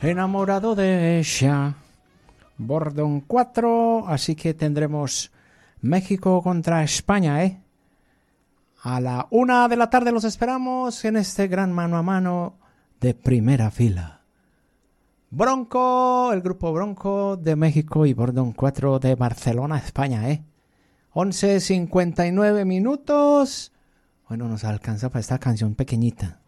Enamorado de ella. Bordón 4, así que tendremos México contra España, ¿eh? A la 1 de la tarde los esperamos en este gran mano a mano de primera fila. Bronco, el grupo Bronco de México y Bordón 4 de Barcelona, España, ¿eh? 11:59 minutos. Bueno, nos alcanza para esta canción pequeñita.